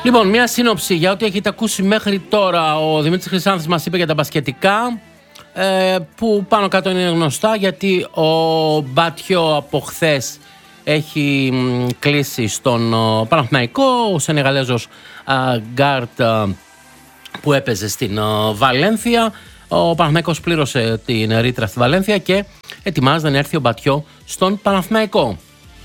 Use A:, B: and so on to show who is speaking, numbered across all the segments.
A: Λοιπόν, μια σύνοψη για ό,τι έχετε ακούσει μέχρι τώρα. Ο Δημήτρης Χρυσάνθης μας είπε για τα μπασκετικά, που πάνω κάτω είναι γνωστά, γιατί ο Μπατιό από χθες έχει κλείσει στον Παναθηναϊκό. Ο Σενεγαλέζος γκάρτ που έπαιζε στην Βαλένθια. Ο Παναθηναϊκός πλήρωσε την ρήτρα στη Βαλένθια και ετοιμάζεται να έρθει ο Μπατιό στον Παναθηναϊκό.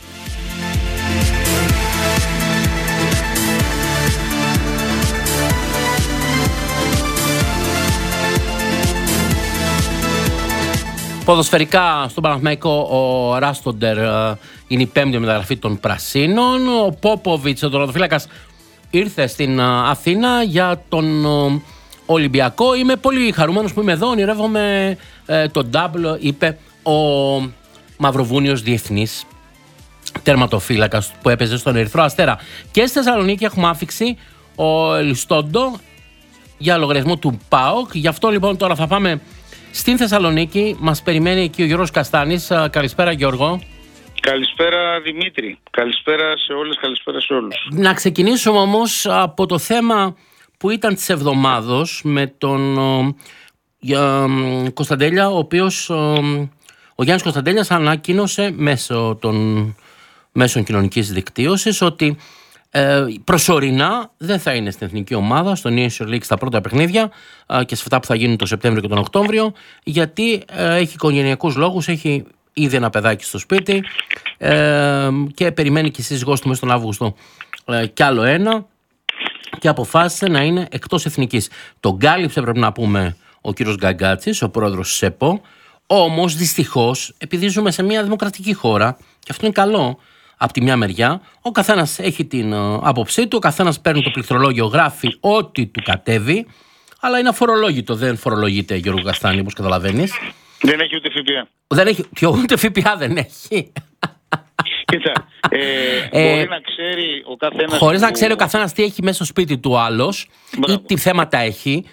A: Ποδοσφαιρικά στον Παναθηναϊκό ο Ράστοντερ είναι η πέμπτη μεταγραφή των Πρασίνων. Ο Πόποβιτς, ο τερματοφύλακας, ήρθε στην Αθήνα για τον Ολυμπιακό. Είμαι πολύ χαρούμενος που είμαι εδώ, ονειρεύομαι τον double, είπε ο Μαυροβούνιος διεθνής τερματοφύλακας που έπαιζε στον Ερυθρό Αστέρα. Και στη Θεσσαλονίκη έχουμε άφηξη ο Ελιστόντο για λογαριασμό του ΠΑΟΚ. Γι' αυτό λοιπόν τώρα θα πάμε στην Θεσσαλονίκη. Μας περιμένει εκεί ο Γιώργος Καστάνης. Καλησπέρα Γιώργο.
B: Καλησπέρα Δημήτρη. Καλησπέρα σε όλες, καλησπέρα σε όλους.
A: Να ξεκινήσουμε όμως από το θέμα που ήταν της εβδομάδος με τον Κωνσταντέλια, ο οποίος ο Γιάννης Κωνσταντέλιας ανακοίνωσε μέσω των μέσων κοινωνικής δικτύωσης ότι προσωρινά δεν θα είναι στην εθνική ομάδα, στο Nations League στα πρώτα παιχνίδια και σε αυτά που θα γίνουν το Σεπτέμβριο και τον Οκτώβριο, γιατί έχει οικογενειακούς λόγους, έχει ήδη ένα παιδάκι στο σπίτι και περιμένει και η σύζυγός του μέσα στον Αύγουστο κι άλλο ένα, και αποφάσισε να είναι εκτός εθνικής. Τον κάλυψε, πρέπει να πούμε, ο κύριος Γκαγκάτσης, ο πρόεδρος της ΕΠΟ. Όμως δυστυχώς, επειδή ζούμε σε μια δημοκρατική χώρα, και αυτό είναι καλό, από τη μια μεριά, ο καθένας έχει την άποψή του, ο καθένας παίρνει το πληκτρολόγιο, γράφει ό,τι του κατέβει, αλλά είναι αφορολόγητο, δεν φορολογείται, Γιώργο Καστάνη, όπως καταλαβαίνεις.
B: Δεν έχει ούτε ΦΠΑ.
A: Δεν έχει, ούτε ΦΠΑ δεν έχει.
B: Κοίτα, μπορεί να ξέρει ο καθένας.
A: Χωρίς να ξέρει ο καθένας τι έχει μέσα στο σπίτι του άλλος ή τι θέματα έχει.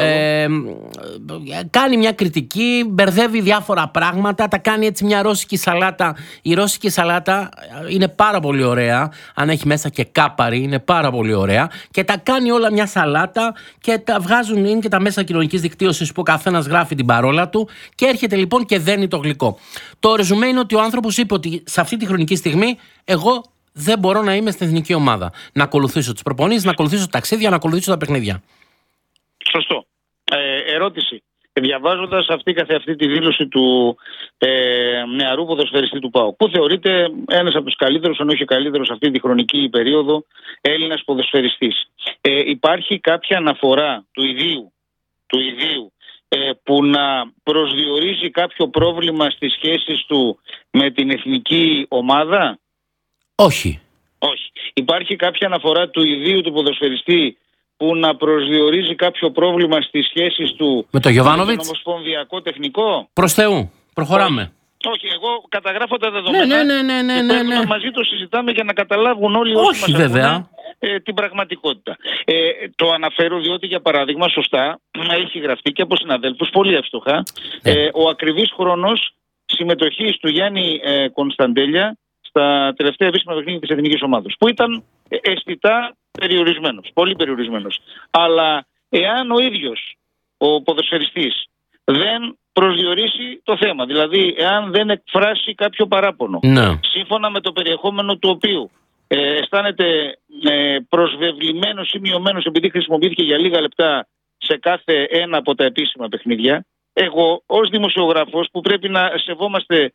A: Κάνει μια κριτική, μπερδεύει διάφορα πράγματα, τα κάνει έτσι μια ρώσικη σαλάτα. Η ρώσικη σαλάτα είναι πάρα πολύ ωραία, αν έχει μέσα και κάπαρι, είναι πάρα πολύ ωραία, και τα κάνει όλα μια σαλάτα και τα βγάζουν, είναι και τα μέσα κοινωνικής δικτύωσης που ο καθένας γράφει την παρόλα του και έρχεται λοιπόν και δένει το γλυκό. Το ρεζουμέ είναι ότι ο άνθρωπος είπε ότι σε αυτή τη χρονική στιγμή εγώ δεν μπορώ να είμαι στην εθνική ομάδα. Να ακολουθήσω τις προπονήσεις, να ακολουθήσω ταξίδια, να ακολουθήσω τα παιχνίδια.
B: Σωστό. Ερώτηση. Διαβάζοντας αυτή τη δήλωση του νεαρού ποδοσφαιριστή του ΠΑΟΚ, που θεωρείται ένας από τους καλύτερους, αν όχι καλύτερος αυτή τη χρονική περίοδο, Έλληνας ποδοσφαιριστής, υπάρχει κάποια αναφορά του ιδίου που να προσδιορίζει κάποιο πρόβλημα στις σχέσεις του με την εθνική ομάδα?
A: Όχι.
B: Υπάρχει κάποια αναφορά του ιδίου του ποδοσφαιριστή που να προσδιορίζει κάποιο πρόβλημα στις σχέσεις του
A: με τον Γιοβάνοβιτς,
B: με τον ομοσπονδιακό τεχνικό?
A: Προς Θεού, προχωράμε.
B: Όχι, εγώ καταγράφω τα δεδομένα.
A: Ναι.
B: Μαζί το συζητάμε για να καταλάβουν όλοι όσοι μας ακούνε την πραγματικότητα. Το αναφέρω διότι, για παράδειγμα, σωστά έχει γραφτεί και από συναδέλφους πολύ εύστοχα ο ακριβής χρόνος συμμετοχής του Γιάννη Κωνσταντέλια στα τελευταία επίσημα παιχνίδια της εθνικής ομάδας, που ήταν αισθητά περιορισμένος, πολύ περιορισμένος. Αλλά εάν ο ίδιος ο ποδοσφαιριστής δεν προσδιορίσει το θέμα, δηλαδή εάν δεν εκφράσει κάποιο παράπονο, σύμφωνα με το περιεχόμενο του οποίου αισθάνεται προσβεβλημένος ή μειωμένος επειδή χρησιμοποιήθηκε για λίγα λεπτά σε κάθε ένα από τα επίσημα παιχνίδια, εγώ ως δημοσιογράφος που πρέπει να σεβόμαστε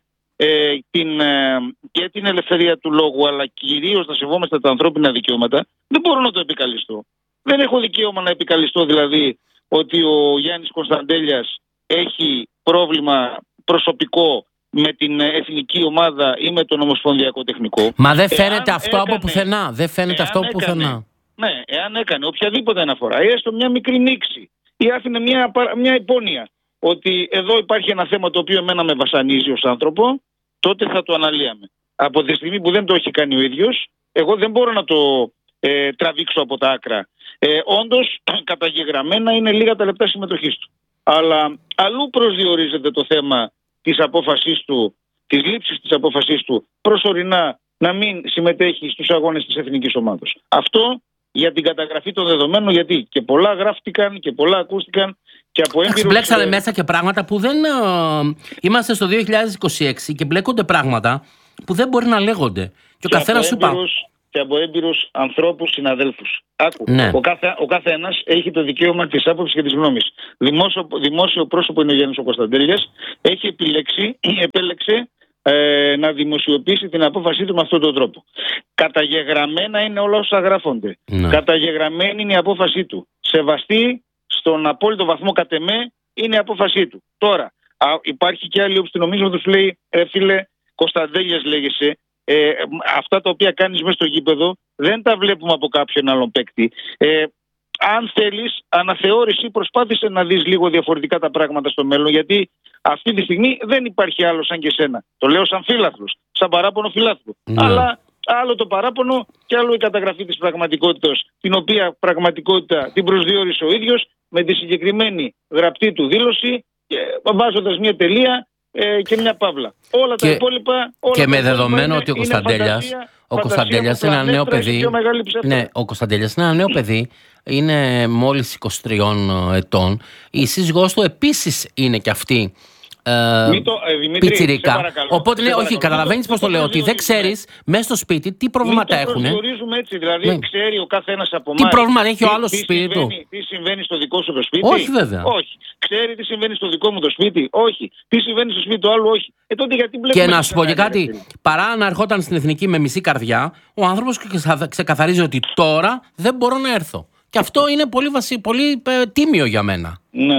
B: και την ελευθερία του λόγου, αλλά κυρίως να σεβόμαστε τα ανθρώπινα δικαιώματα, δεν μπορώ να το επικαλεστώ. Δεν έχω δικαίωμα να επικαλεστώ δηλαδή ότι ο Γιάννης Κωνσταντέλιας έχει πρόβλημα προσωπικό με την εθνική ομάδα ή με τον ομοσπονδιακό τεχνικό.
A: Μα δεν φαίνεται αυτό από πουθενά. Δεν φαίνεται αυτό από πουθενά.
B: Ναι, εάν έκανε οποιαδήποτε αναφορά ή έστω μια μικρή νήξη ή άφηνε μια υπόνοια ότι εδώ υπάρχει ένα θέμα το οποίο εμένα με βασανίζει ως άνθρωπο, τότε θα το αναλύαμε. Από τη στιγμή που δεν το έχει κάνει ο ίδιος, εγώ δεν μπορώ να το τραβήξω από τα άκρα. Όντως, καταγεγραμμένα είναι λίγα τα λεπτά συμμετοχής του. Αλλά αλλού προσδιορίζεται το θέμα της απόφασής του, της λήψης της απόφασής του προσωρινά να μην συμμετέχει στους αγώνες της εθνικής ομάδας. Αυτό για την καταγραφή των δεδομένων, γιατί και πολλά γράφτηκαν και πολλά ακούστηκαν και από έμπειρους...
A: Μπλέξανε μέσα και πράγματα που δεν... Είμαστε στο 2026 και μπλέκονται πράγματα που δεν μπορεί να λέγονται. Και ο καθένας σου πάει.
B: Και από έμπειρους ανθρώπους, συναδέλφους. Άκου,
A: ναι.
B: Ο κάθε ένας έχει το δικαίωμα της άποψης και της γνώμης. Δημόσιο πρόσωπο είναι ο Γιάννης ο Κωνσταντέλιας. Επέλεξε να δημοσιοποιήσει την απόφασή του με αυτόν τον τρόπο. Καταγεγραμμένα είναι όλα όσα γράφονται. Ναι. Καταγεγραμμένη είναι η απόφασή του. Σεβαστή στον απόλυτο βαθμό κατ' εμέ είναι η απόφασή του. Τώρα, υπάρχει και άλλη όψη, νομίζω ότι του λέει, φίλε Κωνσταντέλιας λέγεσαι, αυτά τα οποία κάνεις μέσα στο γήπεδο δεν τα βλέπουμε από κάποιον άλλον παίκτη. Αν θέλεις αναθεώρηση, προσπάθησε να δεις λίγο διαφορετικά τα πράγματα στο μέλλον, γιατί αυτή τη στιγμή δεν υπάρχει άλλο σαν και σένα. Το λέω σαν φίλαθλος, σαν παράπονο φιλάθλου. Αλλά άλλο το παράπονο και άλλο η καταγραφή της πραγματικότητας, την οποία πραγματικότητα την προσδιορίσε ο ίδιος με τη συγκεκριμένη γραπτή του δήλωση, βάζοντας μια τελεία και μια παύλα. Όλα τα υπόλοιπα.
A: Και με δεδομένο ότι ο Κωνσταντέλιας είναι ένα νέο παιδί. Ναι, ο Κωνσταντέλιας είναι ένα νέο παιδί. Είναι μόλις 23 ετών. Η σύζυγός του επίσης είναι και αυτή πιτσιρικά. Οπότε λέει, όχι, καταλαβαίνεις πώς το λέω, ότι δεν ξέρεις μέσα στο σπίτι τι προβλήματα έχουν.
B: Το γνωρίζουμε έτσι, δηλαδή ξέρει ο κάθε ένας από εμάς.
A: Τι πρόβλημα έχει ο άλλος στο σπίτι του.
B: Τι συμβαίνει στο δικό σου το σπίτι.
A: Όχι, βέβαια.
B: Όχι. Ξέρει τι συμβαίνει στο δικό μου το σπίτι. Όχι. Τι συμβαίνει στο σπίτι του άλλου. Όχι. Τότε γιατί
A: και να σου πω και κάτι, παρά να ερχόταν στην Εθνική με μισή καρδιά, ο άνθρωπος ξεκαθαρίζει ότι τώρα δεν μπορώ να έρθω. Και αυτό είναι πολύ τίμιο για μένα.
B: Ναι.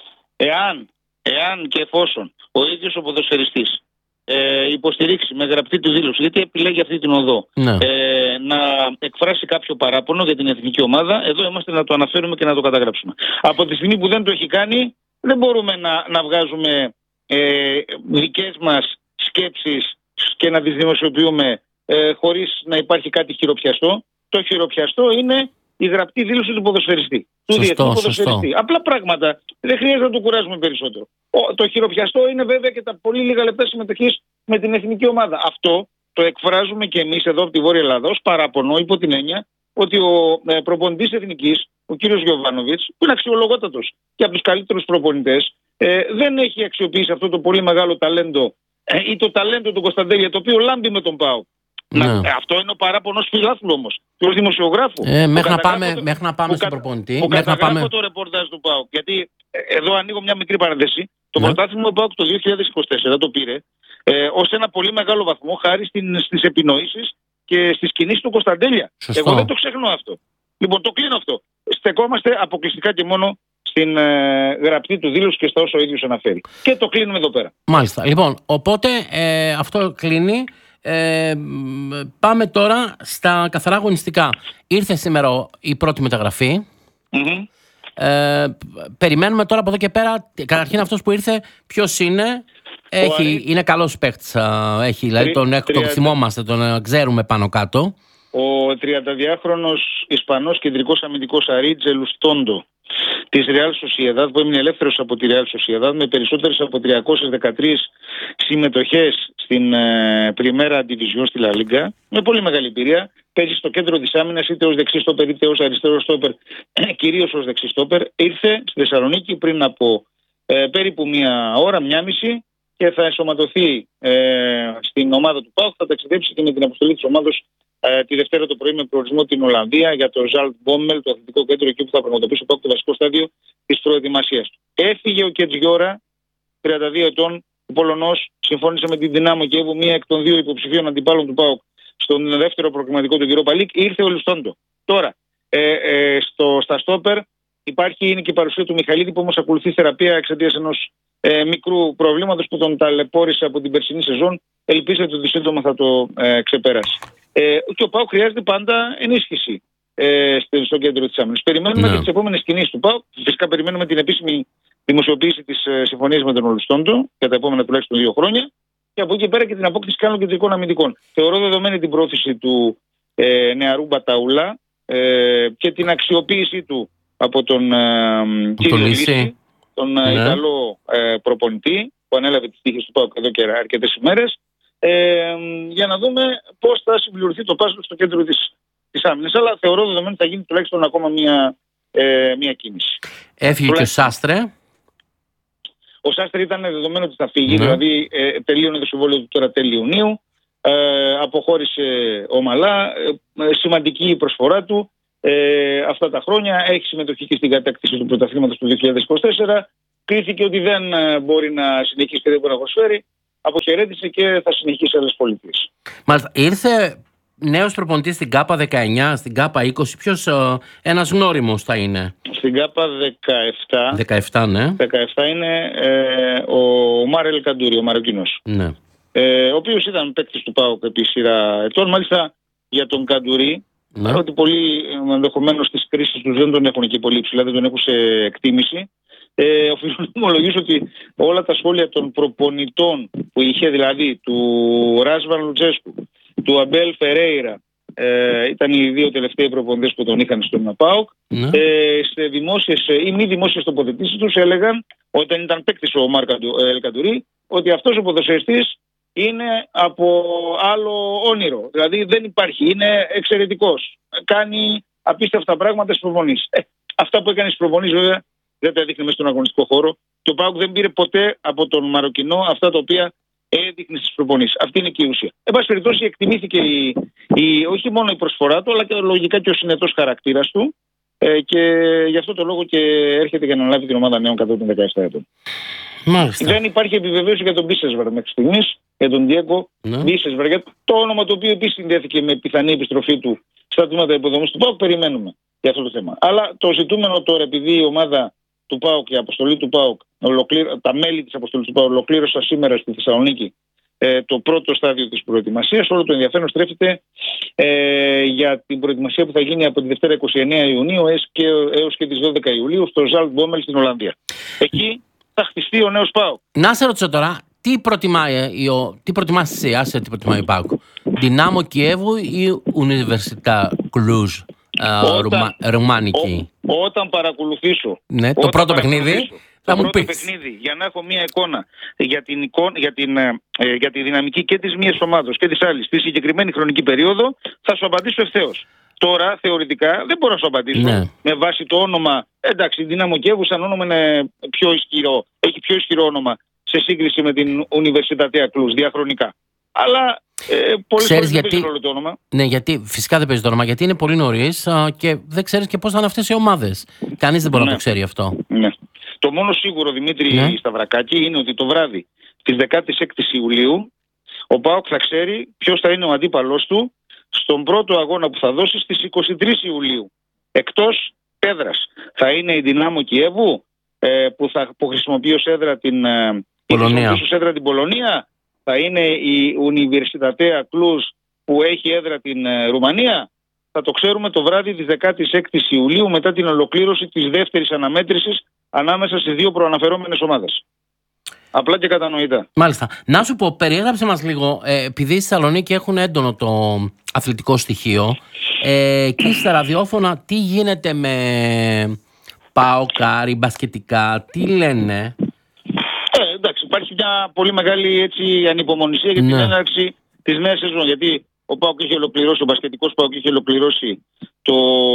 B: Εάν και εφόσον ο ίδιος ο ποδοσφαιριστής υποστηρίξει με γραπτή του δήλωση, γιατί επιλέγει αυτή την οδό, να εκφράσει κάποιο παράπονο για την εθνική ομάδα, εδώ είμαστε να το αναφέρουμε και να το καταγράψουμε. Από τη στιγμή που δεν το έχει κάνει, δεν μπορούμε να βγάζουμε δικές μας σκέψεις και να τις δημοσιοποιούμε χωρίς να υπάρχει κάτι χειροπιαστό. Το χειροπιαστό είναι η γραπτή δήλωση του ποδοσφαιριστή. Του διεθνού ποδοσφαιριστή. Απλά πράγματα. Δεν χρειάζεται να το κουράζουμε περισσότερο. Το χειροπιαστό είναι βέβαια και τα πολύ λίγα λεπτά συμμετοχής με την εθνική ομάδα. Αυτό το εκφράζουμε και εμείς εδώ από τη Βόρεια Ελλάδα ως παράπονο, υπό την έννοια ότι ο προπονητής εθνικής, ο κύριος Γιοβάνοβιτς, που είναι αξιολογότατος και από τους καλύτερους προπονητές, δεν έχει αξιοποιήσει αυτό το πολύ μεγάλο ταλέντο ή το ταλέντο του Κωνσταντέλια, το οποίο λάμπει με τον ΠΑΟΚ. Ναι. Αυτό είναι ο παράπονος φιλάθλου όμως, του δημοσιογράφου.
A: Μέχρι να πάμε στον προπονητή.
B: Καταγράφω το ρεπορτάζ του ΠΑΟΚ. Γιατί εδώ ανοίγω μια μικρή παρένθεση. Το πρωτάθλημα του ΠΑΟΚ το 2024 το πήρε ως ένα πολύ μεγάλο βαθμό χάρη στις επινοήσεις και στις κινήσεις του Κωνσταντέλια. Εγώ δεν το ξεχνώ αυτό. Λοιπόν, το κλείνω αυτό. Στεκόμαστε αποκλειστικά και μόνο στην γραπτή του δήλωση και στα όσα ο ίδιος αναφέρει. Και το κλείνουμε εδώ πέρα.
A: Μάλιστα. Λοιπόν, οπότε αυτό κλείνει. Πάμε τώρα στα καθαρά αγωνιστικά. Ήρθε σήμερα η πρώτη μεταγραφή. Περιμένουμε τώρα από εδώ και πέρα. Καταρχήν αυτός που ήρθε ποιος είναι? Είναι καλός παίκτης. Δηλαδή τον θυμόμαστε, τον ξέρουμε πάνω κάτω.
B: Ο 32χρονος Ισπανός κεντρικός αμυντικός Αρίτζ Ελουστόντο της Real Sociedad, που έμεινε ελεύθερος από τη Real Sociedad με περισσότερες από 313 συμμετοχές στην Primera Division στη La Liga, με πολύ μεγάλη εμπειρία. Παίζει στο κέντρο της άμυνας είτε ως δεξί στόπερ είτε ως αριστερό στόπερ, κυρίως ως δεξί στόπερ. Ήρθε στη Θεσσαλονίκη πριν από περίπου μία μισή και θα ενσωματωθεί στην ομάδα του ΠΑΟΚ. Θα ταξιδέψει και με την αποστολή της ομάδος τη Δευτέρα το πρωί με προορισμό την Ολλανδία για το Ζαλτ Μπόμελ, το αθλητικό κέντρο, εκεί που θα πραγματοποιήσει ο ΠΑΟΚ το βασικό στάδιο της προετοιμασίας του. Έφυγε ο Κετζιόρα, 32 ετών, ο Πολωνός, συμφώνησε με την Δυνάμο Κιέβου, μία εκ των δύο υποψηφίων αντιπάλων του ΠΑΟΚ στον δεύτερο προκριματικό του Europa League. Ήρθε ο Λουστόντο. Τώρα, στα στόπερ είναι και η παρουσία του Μιχαλίδη, που όμως ακολουθεί θεραπεία εξαιτίας ενός μικρού προβλήματος που τον ταλαιπώρησε από την περσινή σεζόν. Ελπίζεται ότι σύντομα θα το ξεπεράσει. Και ο ΠΑΟΚ χρειάζεται πάντα ενίσχυση στο κέντρο της άμυνας. Περιμένουμε και τις επόμενες κινήσεις του ΠΑΟΚ. Φυσικά περιμένουμε την επίσημη δημοσιοποίηση της συμφωνίας με τον Ολουστόντο για τα επόμενα τουλάχιστον 2 χρόνια. Και από εκεί και πέρα και την απόκτηση και άλλων κεντρικών αμυντικών. Θεωρώ δεδομένη την πρόθεση του νεαρού Μπαταούλα και την αξιοποίησή του από τον κύριο Λύση, τον Ιταλό προπονητή που ανέλαβε τις τύχες του ΠΑΟΚ εδώ και αρκετές ημέρες, για να δούμε πώς θα συμπληρωθεί το πάζλ στο κέντρο της τις άμυνες, αλλά θεωρώ δεδομένο ότι θα γίνει τουλάχιστον ακόμα μια κίνηση.
A: Έφυγε και ο Σάστρε.
B: Ο Σάστρε ήταν δεδομένο ότι θα φύγει, δηλαδή τελείωνε το συμβόλαιο του τώρα τέλη Ιουνίου, αποχώρησε ομαλά, σημαντική η προσφορά του αυτά τα χρόνια, έχει συμμετοχή και στην κατάκτηση του πρωταθλήματος του 2024, κρίθηκε ότι δεν μπορεί να συνεχίσει και δεν μπορεί να προσφέρει, αποχαιρέτησε και θα συνεχίσει σε άλλες πολιτείες.
A: Μάλιστα, ήρθε νέος προπονητής στην ΚΑΠΑ 19, στην ΚΑΠΑ 20, ποιος ένας γνώριμος θα είναι?
B: Στην ΚΑΠΑ
A: 17, ναι.
B: 17 είναι ο Μάρελ Καντούρι, ο Μαροκινός.
A: Ναι.
B: Ο οποίος ήταν παίκτης του ΠΑΟΚ επί σειρά ετών. Μάλιστα για τον Καντουρί, ότι πολλοί ενδεχομένως στις κρίσεις τους δεν τον έχουν και πολύ ψηλά, δεν τον έχουν σε εκτίμηση. Οφείλω να ομολογήσω ότι όλα τα σχόλια των προπονητών που είχε, δηλαδή του Ράσβαν Λουτσέσκου, του Αμπέλ Φερέιρα, ήταν οι δύο τελευταίοι προπονητές που τον είχαν στον ΠΑΟΚ, σε δημόσιες ή μη δημόσιες τοποθετήσεις τους έλεγαν, όταν ήταν παίκτης ο Μάρελ Καντουρί, ότι αυτός ο ποδοσφαιριστής είναι από άλλο όνειρο. Δηλαδή δεν υπάρχει, είναι εξαιρετικός. Κάνει απίστευτα πράγματα στις προπονήσεις. Αυτά που έκανε στις προπονήσεις βέβαια δεν τα έδειχνε μέσα στον αγωνιστικό χώρο. Και ο ΠΑΟΚ δεν πήρε ποτέ από τον Μαροκινό αυτά τα οποία έδειχνε στις προπονήσεις. Αυτή είναι και η ουσία. Εν πάση περιπτώσει, εκτιμήθηκε όχι μόνο η προσφορά του, αλλά και λογικά και ο συνετός χαρακτήρας του. Και γι' αυτό το λόγο και έρχεται για να λάβει την ομάδα νέων κατά των 17 ετών. Δεν υπάρχει επιβεβαίωση για τον Μπίσεσβαρ μέχρι στιγμής, για τον Ντιέγκο Μπίσεσβαρ, για το όνομα το οποίο επίσης συνδέθηκε με πιθανή επιστροφή του στα τμήματα υποδομής του ΠΑΟΚ. Περιμένουμε για αυτό το θέμα. Αλλά το ζητούμενο τώρα, επειδή η ομάδα του ΠΑΟΚ, η αποστολή του ΠΑΟΚ, τα μέλη της αποστολής του ΠΑΟΚ ολοκλήρωσαν σήμερα στη Θεσσαλονίκη το πρώτο στάδιο της προετοιμασίας. Όλο το ενδιαφέρον στρέφεται για την προετοιμασία που θα γίνει από τη Δευτέρα 29 Ιουνίου έως και τις 12 Ιουλίου στο Ζαλτ Μπόμελ στην Ολλανδία. Εκεί θα χτιστεί ο νέος ΠΑΟΚ.
A: Να σε ρωτήσω τώρα, τι προτιμάς εσύ, άσε τι προτιμάει ο ΠΑΟΚ? Δυνάμο Κιέβου ή Ουνιβερσιτά Κλουζ, ρουμάνικη?
B: Όταν παρακολουθήσω
A: το πρώτο παιχνίδι,
B: θα μου πεις. Παιχνίδι, για να έχω μια εικόνα για τη δυναμική και της μίας ομάδος και της άλλης στη συγκεκριμένη χρονική περίοδο, θα σου απαντήσω ευθέως. Τώρα, θεωρητικά, δεν μπορώ να σου απαντήσω με βάση το όνομα. Εντάξει, η Δύναμο Κιέβου σαν όνομα είναι πιο ισχυρό, έχει πιο ισχυρό όνομα σε σύγκριση με την Ουνιβερσιτατέα Κλουζ διαχρονικά. Αλλά πολλές φορές δεν παίζει ρόλο το όνομα.
A: Ναι, γιατί φυσικά δεν παίζει το όνομα, γιατί είναι πολύ νωρίς και δεν ξέρεις και πώς θα είναι αυτές οι ομάδες. Κανείς δεν μπορεί να το ξέρει αυτό.
B: Ναι. Το μόνο σίγουρο, Δημήτρη Σταυρακάκη, είναι ότι το βράδυ της 16ης Ιουλίου ο ΠΑΟΚ θα ξέρει ποιος θα είναι ο αντίπαλός του στον πρώτο αγώνα που θα δώσει στις 23 Ιουλίου. Εκτός έδρας. Θα είναι η Δυνάμο Κιέβου που χρησιμοποιεί ως έδρα την Πολωνία. Θα είναι η Ουνιβερσιτατέα Κλουζ που έχει έδρα την Ρουμανία. Θα το ξέρουμε το βράδυ της 16ης Ιουλίου μετά την ολοκλήρωση της δεύτερης αναμέτρησης ανάμεσα σε δύο προαναφερόμενες ομάδες. Απλά και κατανοητά.
A: Μάλιστα. Να σου πω, περιέγραψε μας λίγο, επειδή στη Θεσσαλονίκη έχουν έντονο το αθλητικό στοιχείο, εκεί στα ραδιόφωνα τι γίνεται με ΠΑΟΚ, Άρη, μπασκετικά, τι λένε?
B: Εντάξει, υπάρχει μια πολύ μεγάλη ανυπομονησία για την έναρξη της νέας σεζόν. Γιατί ο ΠΑΟΚ είχε ολοκληρώσει, ο μπασκετικός ΠΑΟΚ είχε ολοκληρώσει το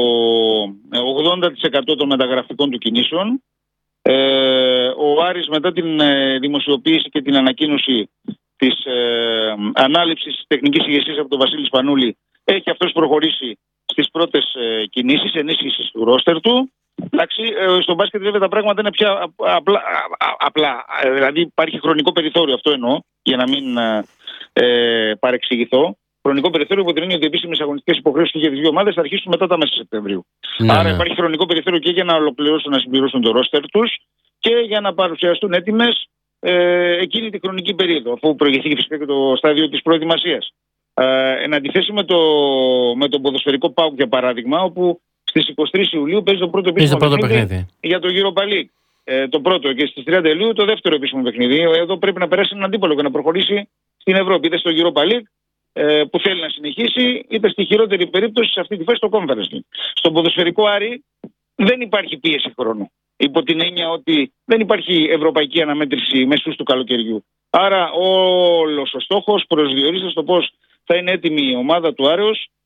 B: 80% των μεταγραφικών του κινήσεων. Ο Άρης μετά την δημοσιοποίηση και την ανακοίνωση της ανάληψης της τεχνικής ηγεσίας από τον Βασίλη Σπανούλη, έχει αυτός προχωρήσει στις πρώτες κινήσεις ενίσχυσης του ρόστερ του. Εντάξει, στο μπάσκετ βέβαια τα πράγματα είναι πια απλά. Δηλαδή υπάρχει χρονικό περιθώριο, αυτό εννοώ, για να μην παρεξηγηθώ. Χρονικό περιθώριο που την έννοια ότι οι επίσημες αγωνιστικές υποχρεώσεις για τις δύο ομάδες θα αρχίσουν μετά τα μέσα Σεπτεμβρίου. Άρα υπάρχει χρονικό περιθώριο και για να ολοκληρώσουν, να συμπληρώσουν το ρόστερ τους και για να παρουσιαστούν έτοιμες εκείνη τη χρονική περίοδο, αφού προηγηθεί φυσικά και το στάδιο της προετοιμασίας. Εν αντιθέσει με τον ποδοσφαιρικό ΠΑΟΚ, για παράδειγμα, όπου στις 23 Ιουλίου παίζει το πρώτο επίσημο παιχνίδι για το Europa League. Το πρώτο, και στις 30 Ιουλίου το δεύτερο επίσημο παιχνίδι. Εδώ πρέπει να περάσει έναν αντίπαλο και να προχωρήσει στην Ευρώπη, είτε στο Europa League που θέλει να συνεχίσει, είτε στη χειρότερη περίπτωση σε αυτή τη φάση στο Conference League. Στον ποδοσφαιρικό Άρη δεν υπάρχει πίεση χρόνου. Υπό την έννοια ότι δεν υπάρχει ευρωπαϊκή αναμέτρηση μεσούς του καλοκαιριού. Άρα όλος ο στόχος προσδιορίζεται στο πώς θα είναι έτοιμη η ομάδα του Άρεως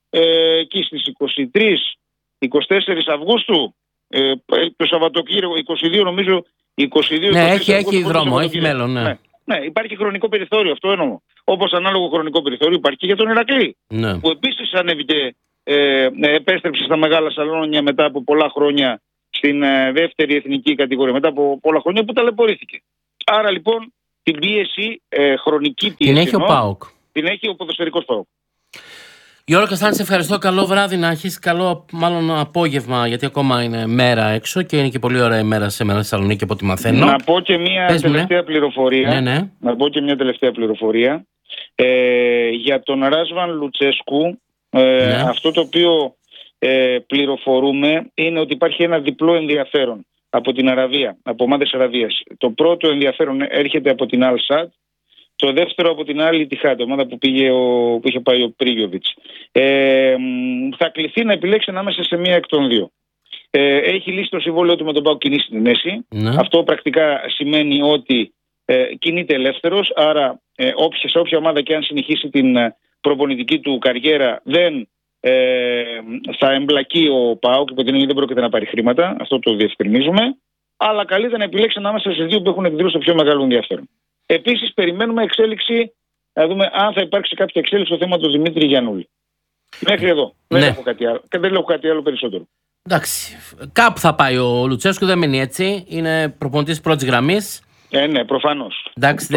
B: εκεί στις 23-24 Αυγούστου, το Σαββατοκύριακο, 22 νομίζω, 22.
A: Ναι, έχει δρόμο, έχει μέλλον, ναι.
B: Ναι, υπάρχει χρονικό περιθώριο, αυτό εννοώ. Όπως ανάλογο χρονικό περιθώριο υπάρχει και για τον Ηρακλή.
A: Ναι.
B: Που επίσης ανέβηκε, επέστρεψε στα μεγάλα σαλόνια μετά από πολλά χρόνια στην δεύτερη εθνική κατηγορία. Μετά από πολλά χρόνια που ταλαιπωρήθηκε. Άρα λοιπόν την πίεση, χρονική πίεση.
A: Την έχει ο ΠΑΟΚ.
B: Την έχει ο ποδοσφαιρικός ΠΑΟΚ.
A: Γιώργο Καστάνη, σε ευχαριστώ. Καλό βράδυ να έχεις. Καλό μάλλον απόγευμα, γιατί ακόμα είναι μέρα έξω και είναι και πολύ ωραία ημέρα σε μένα στη Θεσσαλονίκη από ό,τι μαθαίνω.
B: Να πω και μια τελευταία πληροφορία.
A: Ναι.
B: Να πω και μια τελευταία πληροφορία. Για τον Ράσβαν Λουτσέσκου, αυτό το οποίο πληροφορούμε είναι ότι υπάρχει ένα διπλό ενδιαφέρον από την Αραβία, από ομάδες Αραβίας. Το πρώτο ενδιαφέρον έρχεται από την Al-Sadd, το δεύτερο από την άλλη Τιχάντ, ομάδα που είχε πάει ο Πρίγιοβιτς. Θα κληθεί να επιλέξει ανάμεσα σε μία εκ των δύο. Έχει λύσει το συμβόλαιο του με τον ΠΑΟΚ κινήσει στην Μέση. Αυτό πρακτικά σημαίνει ότι κινείται ελεύθερος, άρα σε όποια ομάδα και αν συνεχίσει την προπονητική του καριέρα δεν θα εμπλακεί ο ΠΑΟΚ, υπό την έννοια δεν πρόκειται να πάρει χρήματα, αυτό το διευκρινίζουμε, αλλά καλείται να επιλέξει ανάμεσα στις δύο που έχουν εκδηλώσει το πιο μεγάλο ενδιαφέρον. Επίσης περιμένουμε εξέλιξη, να δούμε αν θα υπάρξει κάποια εξέλιξη στο θέμα του Δημήτρη Γιαννούλη. Μέχρι εδώ. Δεν έχω κάτι άλλο. Και δεν έχω κάτι άλλο περισσότερο.
A: Εντάξει. Κάπου θα πάει ο Λουτσέσκου, δεν μείνει έτσι. Είναι προπονητής πρώτης γραμμής.
B: Ναι, προφανώς.
A: Εντάξει,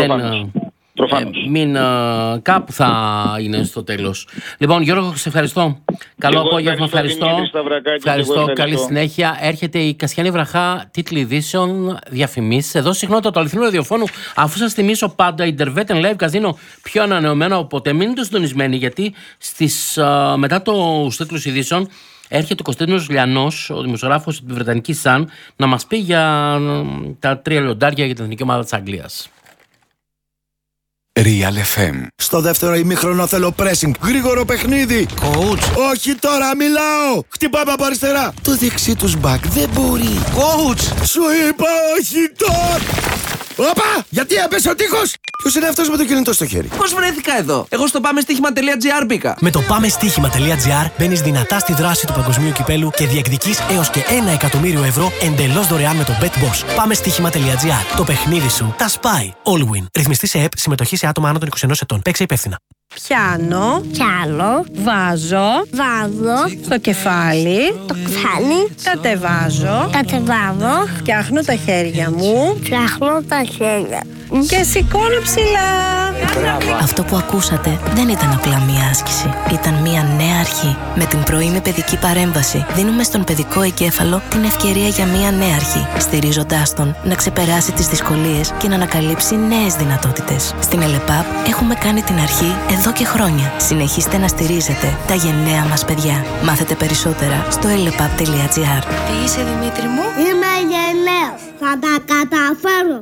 A: κάπου θα είναι στο τέλος. Λοιπόν, Γιώργο, σε ευχαριστώ. Καλό απόγευμα, ευχαριστώ. Καλή συνέχεια. Έρχεται η Κασιανή Βραχά, τίτλοι ειδήσεων, διαφημίσεις. Εδώ συχνότητα του αληθινού ραδιοφώνου. Αφού σας θυμίσω πάντα, Intervet Live Casino πιο ανανεωμένο από ποτέ. Μείνετε συντονισμένοι, γιατί μετά τους τίτλους ειδήσεων έρχεται ο Κωνσταντίνος Λιανός, ο δημοσιογράφος της Βρετανικής Sun, να μας πει για τα 3 λιοντάρια για την εθνική ομάδα της Αγγλίας.
C: Real FM.
D: Στο δεύτερο ημίχρονο θέλω pressing. Γρήγορο παιχνίδι.
C: Coach.
D: Όχι τώρα, μιλάω. Χτυπάμε από αριστερά. Το δεξί τους μπακ δεν μπορεί.
C: Coach.
D: Σου είπα όχι τώρα. Όπα! Γιατί έπεσε ο τείχος! Ποιος είναι αυτός με το κινητό στο χέρι?
C: Πώς βρέθηκα εδώ? Εγώ στο πάμεστοίχημα.gr μπήκα.
E: Με το πάμεστοίχημα.gr μπαίνεις δυνατά στη δράση του παγκοσμίου κυπέλου και διεκδικείς έως και 1 εκατομμύριο ευρώ εντελώς δωρεάν με το BetBoss. Πάμεστοίχημα.gr. Το παιχνίδι σου τα σπάει. All win. Ρυθμιστή σε ΕΠ, συμμετοχή σε άτομα άνω των 21 ετών. Παίξε υπεύθυνα.
F: Πιάνω, βάζω, στο κεφάλι, κατεβάζω, φτιάχνω τα χέρια μου, και σηκώνω ψηλά.
G: Αυτό που ακούσατε δεν ήταν απλά μία άσκηση. Ήταν μία νέα αρχή. Με την πρωινή παιδική παρέμβαση δίνουμε στον παιδικό εγκέφαλο την ευκαιρία για μία νέα αρχή, στηρίζοντάς τον να ξεπεράσει τις δυσκολίες και να ανακαλύψει νέες δυνατότητες. Στην ΕΛΕΠΑΠ έχουμε κάνει την αρχή εδώ και χρόνια. Συνεχίστε να στηρίζετε τα γενναία μας παιδιά. Μάθετε περισσότερα στο elepap.gr.
F: Τι είσαι, Δημήτρη μου?
H: Είμαι γενναίος. Θα τα καταφέρω.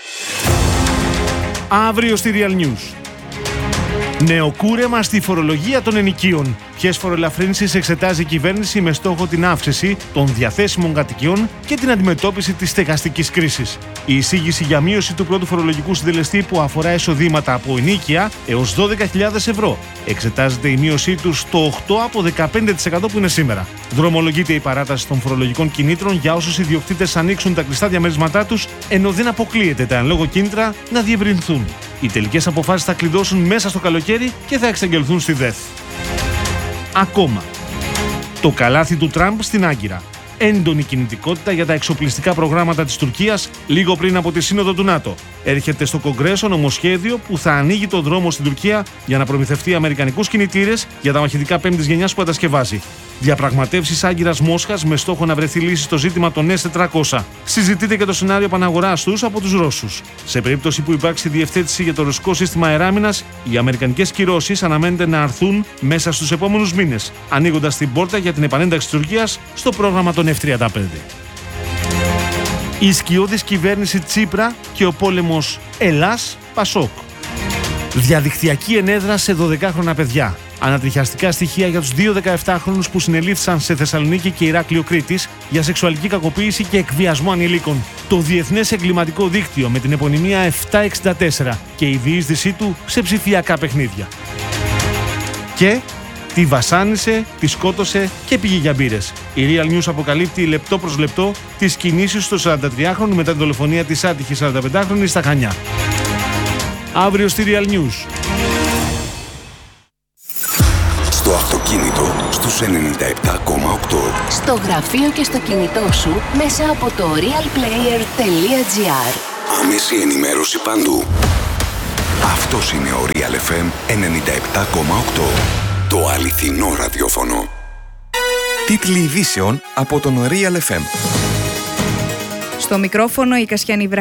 I: Αύριο στη Real News. Νεοκούρεμα στη φορολογία των ενοικίων. Ποιες φορολαφρύνσεις εξετάζει η κυβέρνηση με στόχο την αύξηση των διαθέσιμων κατοικιών και την αντιμετώπιση της στεγαστικής κρίσης. Η εισήγηση για μείωση του πρώτου φορολογικού συντελεστή που αφορά εισοδήματα από ενοίκια έως 12.000 ευρώ. Εξετάζεται η μείωσή του στο 8 από 15% που είναι σήμερα. Δρομολογείται η παράταση των φορολογικών κινήτρων για όσους ιδιοκτήτες ανοίξουν τα κλειστά διαμέρισματά τους, ενώ δεν αποκλείεται τα εν λόγω κίνητρα να διευρυνθούν. Οι τελικές αποφάσεις θα κλειδώσουν μέσα στο καλοκαίρι και θα εξαγγελθούν στη ΔΕΘ. Ακόμα. Το καλάθι του Τραμπ στην Άγκυρα. Έντονη κινητικότητα για τα εξοπλιστικά προγράμματα της Τουρκίας λίγο πριν από τη Σύνοδο του ΝΑΤΟ. Έρχεται στο Κογκρέσο νομοσχέδιο που θα ανοίγει τον δρόμο στην Τουρκία για να προμηθευτεί αμερικανικούς κινητήρες για τα μαχητικά 5ης γενιάς που κατασκευάζει. Διαπραγματεύσεις Άγκυρας-Μόσχας με στόχο να βρεθεί λύση στο ζήτημα των S-400. Συζητείται και το σενάριο επαναγοράς τους από τους Ρώσους. Σε περίπτωση που υπάρξει διευθέτηση για το ρωσικό σύστημα αεράμινας, οι αμερικανικές κυρώσεις αναμένεται να αρθούν μέσα στους επόμενους μήνες, ανοίγοντας την πόρτα για την επανένταξη της Τουρκίας στο πρόγραμμα των F-35. Η σκιώδης κυβέρνηση Τσίπρα και ο πόλεμος Ελλάς-Πασόκ. Διαδικτυακή ενέδρα σε 12χρονα παιδιά. Ανατριχιαστικά στοιχεία για τους 2 17χρονους που συνελήφθησαν σε Θεσσαλονίκη και Ηράκλειο Κρήτης για σεξουαλική κακοποίηση και εκβιασμό ανηλίκων. Το Διεθνές Εγκληματικό Δίκτυο με την επωνυμία 764 και η διείσδυσή του σε ψηφιακά παιχνίδια. Και Τη βασάνισε, τη σκότωσε και πήγε για μπύρες. Η Real News αποκαλύπτει λεπτό προς λεπτό τις κινήσεις του 43χρονου μετά την δολοφονία της άτυχης 45χρονης στα Χανιά. Αύριο στη Real News.
J: Στο αυτοκίνητο στους 97,8.
G: Στο γραφείο και στο κινητό σου μέσα από το realplayer.gr.
J: Άμεση ενημέρωση παντού. Αυτός είναι ο Real FM 97,8. Το αληθινό ραδιόφωνο.
K: Τίτλοι ειδήσεων από τον Real FM.
L: Στο μικρόφωνο η Κασιανή Βράχη.